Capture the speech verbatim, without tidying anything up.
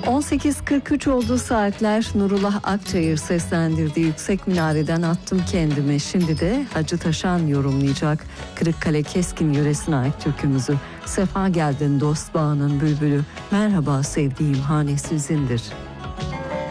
on sekiz kırk üç oldu saatler. Nurullah Akçayır seslendirdiği Yüksek Minare'den attım kendimi. Şimdi de Hacı Taşan yorumlayacak Kırıkkale Keskin yöresine ait türkümüzü. Sefa geldin dost bağının bülbülü. Merhaba sevdiğim hane sizindir.